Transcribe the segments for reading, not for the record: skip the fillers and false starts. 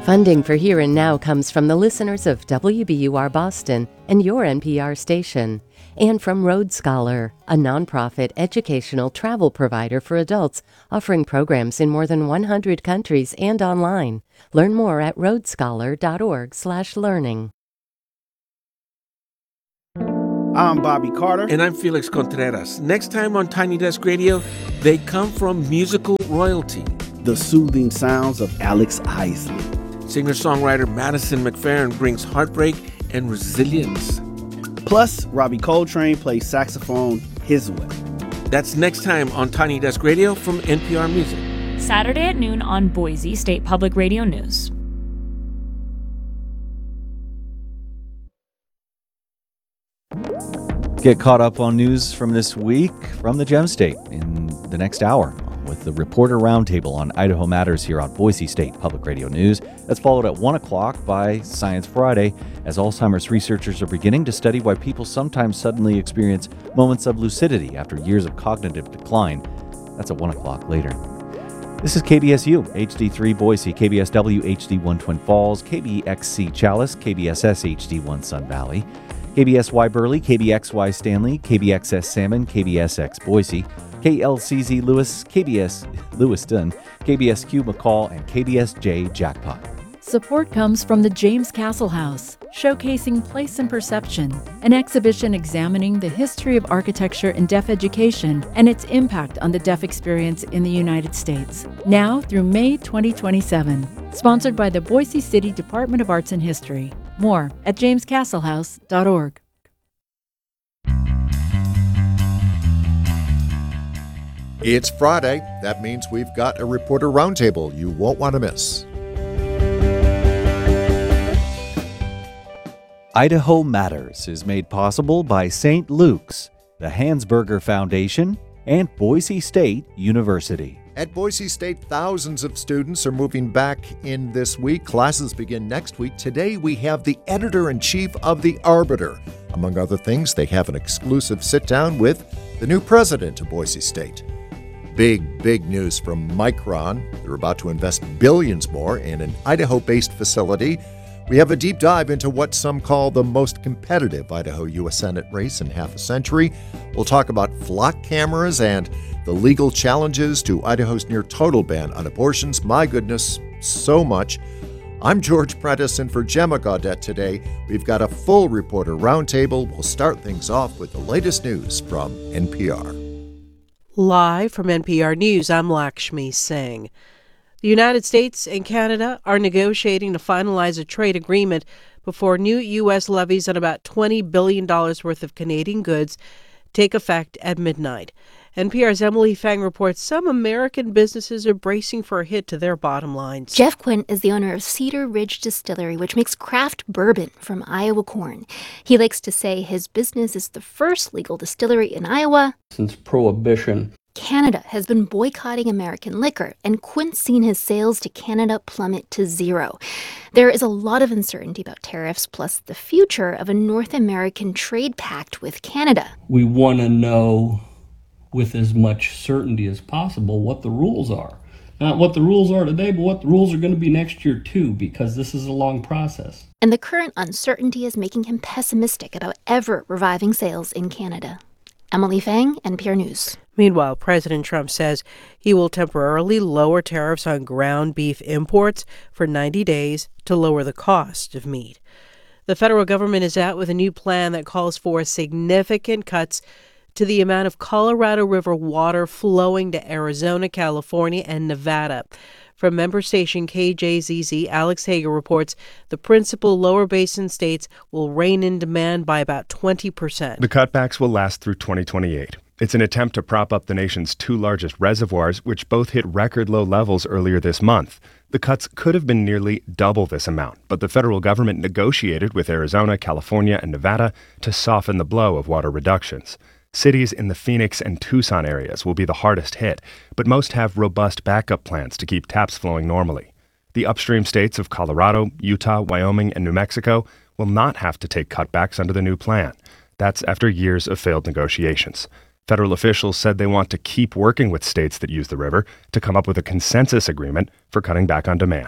Funding for Here and Now comes from the listeners of WBUR Boston and your NPR station, and from Road Scholar, a nonprofit educational travel provider for adults offering programs in more than 100 countries and online. Learn more at roadscholar.org/learning. I'm Bobby Carter. And I'm Felix Contreras. Next time on Tiny Desk Radio, they come from musical royalty. The soothing sounds of Alex Isley. Singer-songwriter Madison McFerrin brings heartbreak and resilience. Plus, Robbie Coltrane plays saxophone his way. That's next time on Tiny Desk Radio from NPR Music. Saturday at noon on Boise State Public Radio News. Get caught up on news from this week from the Gem State in the next hour with the Reporter Roundtable on Idaho Matters here on Boise State Public Radio News. That's followed at 1 o'clock by Science Friday, as Alzheimer's researchers are beginning to study why people sometimes suddenly experience moments of lucidity after years of cognitive decline. That's at 1 o'clock later. This is KBSU, HD3 Boise, KBSW, HD1 Twin Falls, KBXC Challis, KBSS HD1 Sun Valley, KBSY Burley, KBXY Stanley, KBXS Salmon, KBSX Boise, KLCZ Lewis, KBS Lewiston, KBSQ McCall, and KBSJ Jackpot. Support comes from the James Castle House, showcasing Place and Perception, an exhibition examining the history of architecture in deaf education and its impact on the deaf experience in the United States. Now through May 2027. Sponsored by the Boise City Department of Arts and History. More at jamescastlehouse.org. It's Friday. That means we've got a Reporter Roundtable you won't want to miss. Idaho Matters is made possible by St. Luke's, the Hansberger Foundation, and Boise State University. At Boise State, thousands of students are moving back in this week. Classes begin next week. Today, we have the editor-in-chief of The Arbiter. Among other things, they have an exclusive sit-down with the new president of Boise State. Big news from Micron. They're about to invest billions more in an Idaho-based facility. We have a deep dive into what some call the most competitive Idaho U.S. Senate race in half a century. We'll talk about flock cameras and the legal challenges to Idaho's near-total ban on abortions. My goodness, so much. I'm George Prentice, and for Gemma Gaudette today, we've got a full Reporter Roundtable. We'll start things off with the latest news from NPR. Live from NPR News, I'm Lakshmi Singh. The United States and Canada are negotiating to finalize a trade agreement before new U.S. levies on about $20 billion worth of Canadian goods take effect at midnight. NPR's Emily Fang reports some American businesses are bracing for a hit to their bottom lines. Jeff Quinn is the owner of Cedar Ridge Distillery, which makes craft bourbon from Iowa corn. He likes to say his business is the first legal distillery in Iowa since Prohibition. Canada has been boycotting American liquor, and Quinn's seen his sales to Canada plummet to zero. There is a lot of uncertainty about tariffs, plus the future of a North American trade pact with Canada. We want to know with as much certainty as possible what the rules are. Not what the rules are today, but what the rules are going to be next year too, because this is a long process. And the current uncertainty is making him pessimistic about ever reviving sales in Canada. Emily Fang, NPR News. Meanwhile, President Trump says he will temporarily lower tariffs on ground beef imports for 90 days to lower the cost of meat. The federal government is out with a new plan that calls for significant cuts to the amount of Colorado River water flowing to Arizona, California, and Nevada. From member station KJZZ, Alex Hager reports the principal lower basin states will rein in demand by about 20%. The cutbacks will last through 2028. It's an attempt to prop up the nation's two largest reservoirs, which both hit record low levels earlier this month. The cuts could have been nearly double this amount, but the federal government negotiated with Arizona, California, and Nevada to soften the blow of water reductions. Cities in the Phoenix and Tucson areas will be the hardest hit, but most have robust backup plans to keep taps flowing normally. The upstream states of Colorado, Utah, Wyoming, and New Mexico will not have to take cutbacks under the new plan. That's after years of failed negotiations. Federal officials said they want to keep working with states that use the river to come up with a consensus agreement for cutting back on demand.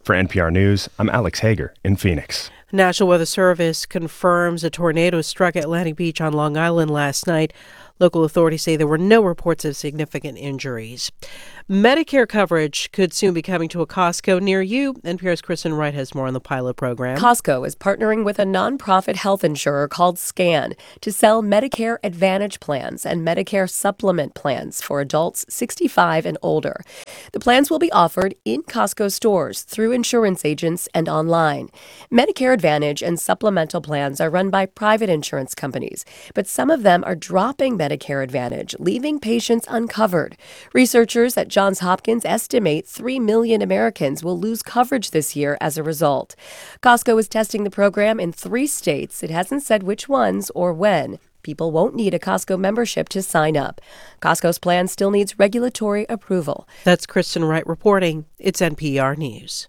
For NPR News, I'm Alex Hager in Phoenix. The National Weather Service confirms a tornado struck Atlantic Beach on Long Island last night. Local authorities say there were no reports of significant injuries. Medicare coverage could soon be coming to a Costco near you. NPR's Kristen Wright has more on the pilot program. Costco is partnering with a nonprofit health insurer called SCAN to sell Medicare Advantage plans and Medicare supplement plans for adults 65 and older. The plans will be offered in Costco stores, through insurance agents, and online. Medicare Advantage and supplemental plans are run by private insurance companies, but some of them are dropping Medicare Advantage, leaving patients uncovered. Researchers at Johns Hopkins estimate 3 million Americans will lose coverage this year as a result. Costco is testing the program in 3 states. It hasn't said which ones or when. People won't need a Costco membership to sign up. Costco's plan still needs regulatory approval. That's Kristen Wright reporting. It's NPR News.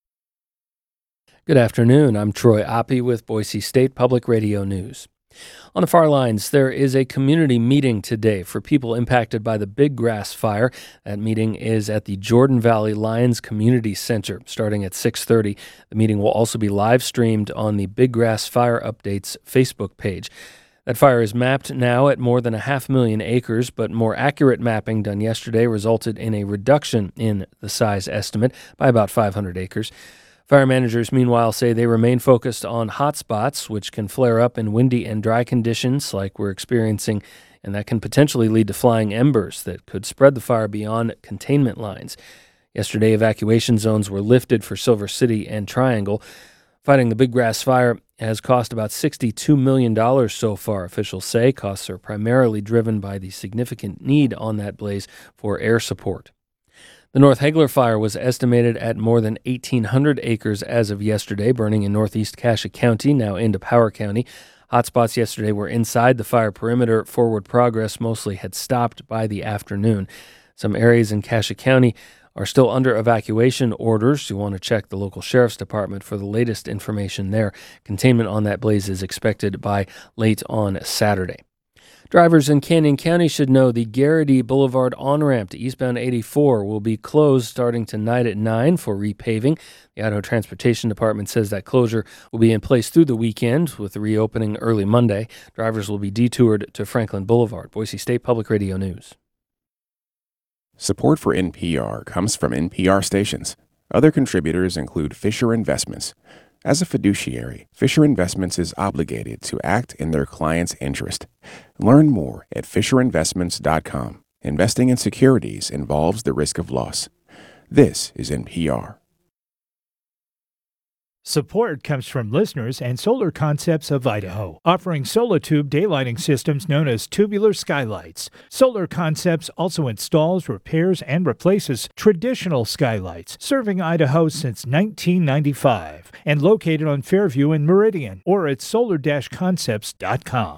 Good afternoon. I'm Troy Oppie with Boise State Public Radio News. On the far lines, there is a community meeting today for people impacted by the Big Grass Fire. That meeting is at the Jordan Valley Lions Community Center starting at 6:30. The meeting will also be live streamed on the Big Grass Fire Updates Facebook page. That fire is mapped now at more than 500,000 acres, but more accurate mapping done yesterday resulted in a reduction in the size estimate by about 500 acres. Fire managers, meanwhile, say they remain focused on hot spots, which can flare up in windy and dry conditions like we're experiencing, and that can potentially lead to flying embers that could spread the fire beyond containment lines. Yesterday, evacuation zones were lifted for Silver City and Triangle. Fighting the Big Grass Fire has cost about $62 million so far, officials say. Costs are primarily driven by the significant need on that blaze for air support. The North Hagler Fire was estimated at more than 1,800 acres as of yesterday, burning in northeast Cassia County, now into Power County. Hotspots yesterday were inside the fire perimeter. Forward progress mostly had stopped by the afternoon. Some areas in Cassia County are still under evacuation orders. You want to check the local sheriff's department for the latest information there. Containment on that blaze is expected by late on Saturday. Drivers in Canyon County should know the Garrity Boulevard on-ramp to eastbound 84 will be closed starting tonight at 9 for repaving. The Idaho Transportation Department says that closure will be in place through the weekend with the reopening early Monday. Drivers will be detoured to Franklin Boulevard. Boise State Public Radio News. Support for NPR comes from NPR stations. Other contributors include Fisher Investments. As a fiduciary, Fisher Investments is obligated to act in their client's interest. Learn more at FisherInvestments.com. Investing in securities involves the risk of loss. This is NPR. Support comes from listeners and Solar Concepts of Idaho, offering Solitube daylighting systems known as tubular skylights. Solar Concepts also installs, repairs, and replaces traditional skylights, serving Idaho since 1995, and located on Fairview and Meridian, or at solar-concepts.com.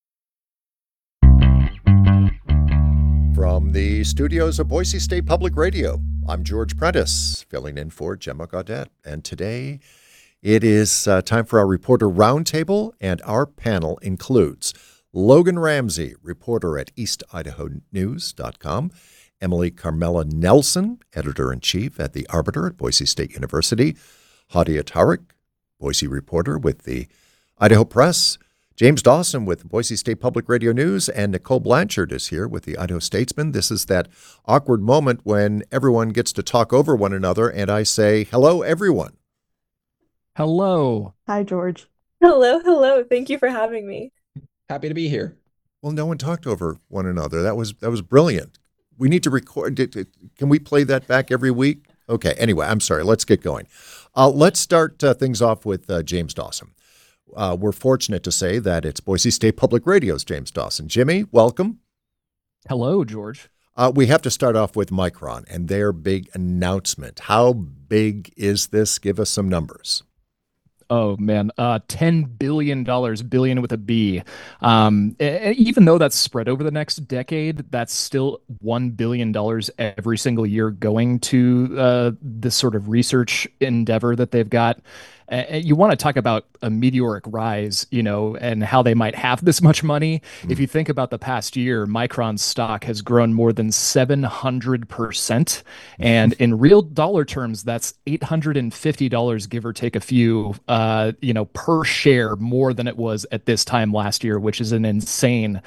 From the studios of Boise State Public Radio, I'm George Prentice, filling in for Gemma Gaudet, and today it is time for our Reporter Roundtable, and our panel includes Logan Ramsey, reporter at EastIdahoNews.com, Emily Carmela Nelson, editor-in-chief at The Arbiter at Boise State University, Hadia Tariq, Boise reporter with the Idaho Press, James Dawson with Boise State Public Radio News, and Nicole Blanchard is here with the Idaho Statesman. This is that awkward moment when everyone gets to talk over one another, and I say, hello, everyone. Hello. Hi, George. Hello. Thank you for having me. Happy to be here. Well, no one talked over one another. That was brilliant. We need to record. Can we play that back every week? Okay. Anyway, I'm sorry. Let's get going. Let's start things off with James Dawson. We're fortunate to say that it's Boise State Public Radio's James Dawson. Jimmy, welcome. Hello, George. We have to start off with Micron and their big announcement. How big is this? Give us some numbers. Oh, man. $10 billion, billion with a B. Even though that's spread over the next decade, that's still $1 billion every single year going to this sort of research endeavor that they've got. You want to talk about a meteoric rise, and how they might have this much money. If you think about the past year, Micron's stock has grown more than 700%. And in real dollar terms, that's $850, give or take a few, per share more than it was at this time last year, which is an insane,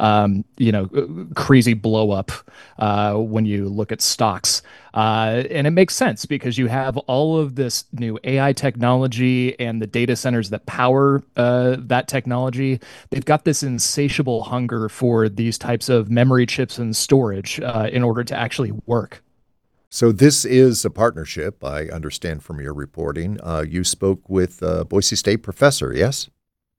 crazy blow up when you look at stocks. And it makes sense because you have all of this new AI technology and the data centers that power that technology. They've got this insatiable hunger for these types of memory chips and storage in order to actually work. So this is a partnership, I understand from your reporting. You spoke with Boise State professor, yes?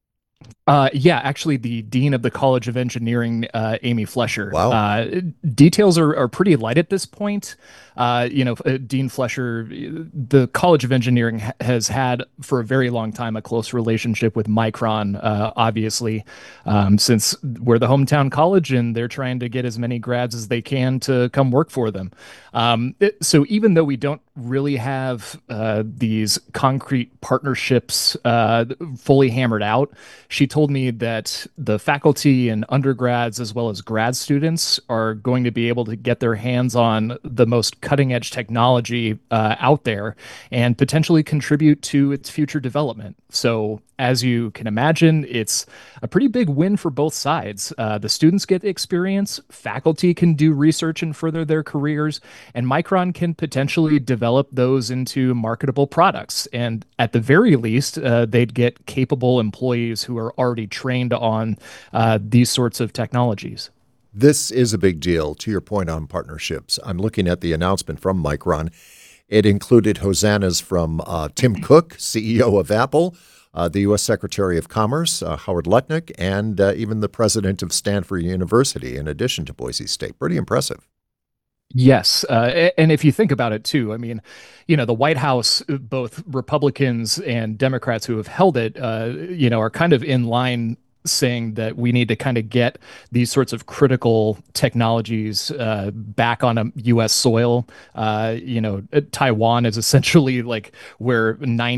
Yeah, actually, the dean of the College of Engineering, Amy Flesher. Wow. Details are pretty light at this point. Dean Flesher, the College of Engineering has had for a very long time a close relationship with Micron, obviously, since we're the hometown college and they're trying to get as many grads as they can to come work for them. So even though we don't really have these concrete partnerships fully hammered out, she told me that the faculty and undergrads as well as grad students are going to be able to get their hands on the most cutting edge technology out there and potentially contribute to its future development. So as you can imagine, it's a pretty big win for both sides. The students get experience, faculty can do research and further their careers, and Micron can potentially develop those into marketable products. And at the very least, they'd get capable employees who are already trained on these sorts of technologies. This is a big deal. To your point on partnerships, I'm looking at the announcement from Micron. It included hosannas from Tim Cook, CEO of Apple, the U.S. Secretary of Commerce, Howard Lutnick, and even the president of Stanford University, in addition to Boise State. Pretty impressive. Yes. And if you think about it, too, I mean, the White House, both Republicans and Democrats who have held it, are kind of in line saying that we need to kind of get these sorts of critical technologies back on a U.S. soil. Taiwan is essentially like where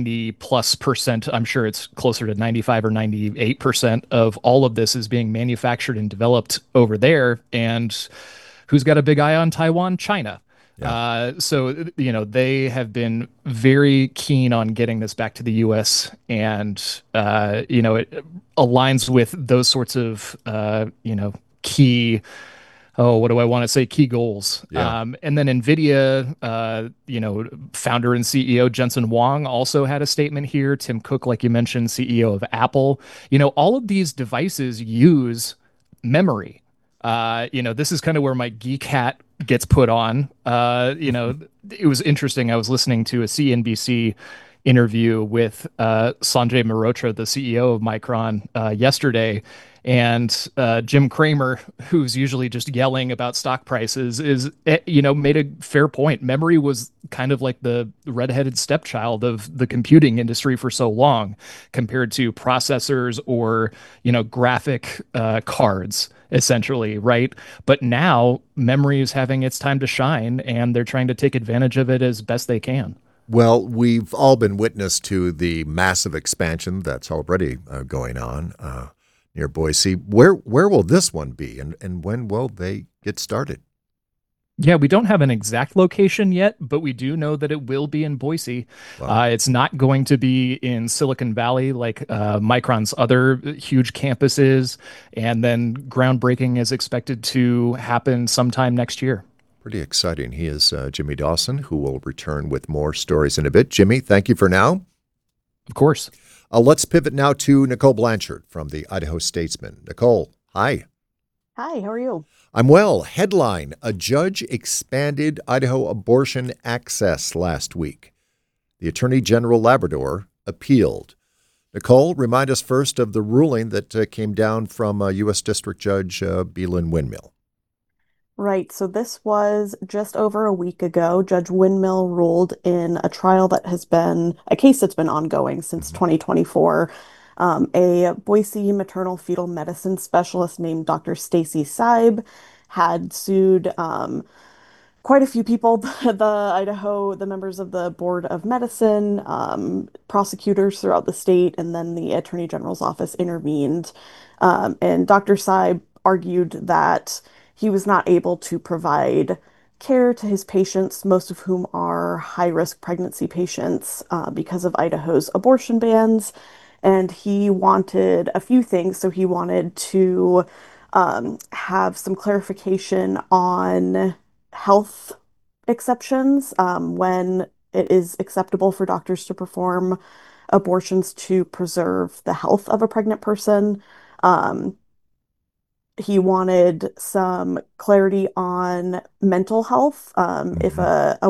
90+%, I'm sure it's closer to 95 or 98% of all of this is being manufactured and developed over there. And who's got a big eye on Taiwan? China. Yeah. They have been very keen on getting this back to the U.S. and, it aligns with those sorts of, key, what do I want to say? Key goals. Yeah. And then NVIDIA, founder and CEO Jensen Huang also had a statement here. Tim Cook, like you mentioned, CEO of Apple. All of these devices use memory. This is kind of where my geek hat gets put on. It was interesting. I was listening to a CNBC interview with Sanjay Mehrotra, the CEO of Micron, yesterday. And Jim Cramer, who's usually just yelling about stock prices, made a fair point. Memory was kind of like the redheaded stepchild of the computing industry for so long, compared to processors or, graphic cards, essentially, right? But now memory is having its time to shine, and they're trying to take advantage of it as best they can. Well, we've all been witness to the massive expansion that's already going on near Boise. Where will this one be, and when will they get started? Yeah, we don't have an exact location yet, but we do know that it will be in Boise. Wow. It's not going to be in Silicon Valley like Micron's other huge campuses, and then groundbreaking is expected to happen sometime next year. Pretty exciting. He is Jimmy Dawson, who will return with more stories in a bit. Jimmy, thank you for now. Of course. Let's pivot now to Nicole Blanchard from the Idaho Statesman. Nicole, hi. Hi, how are you? I'm well. Headline: a judge expanded Idaho abortion access last week. The Attorney General Labrador appealed. Nicole, remind us first of the ruling that came down from U.S. District Judge Belin Windmill. Right. So this was just over a week ago. Judge Windmill ruled in a trial that has been a case that's been ongoing since 2024. A Boise maternal fetal medicine specialist named Dr. Stacy Seib had sued quite a few people, the members of the Board of Medicine, prosecutors throughout the state, and then the Attorney General's office intervened. And Dr. Saib argued that he was not able to provide care to his patients, most of whom are high-risk pregnancy patients, because of Idaho's abortion bans. And he wanted a few things. So he wanted to have some clarification on health exceptions, when it is acceptable for doctors to perform abortions to preserve the health of a pregnant person. Um, he wanted some clarity on mental health. If a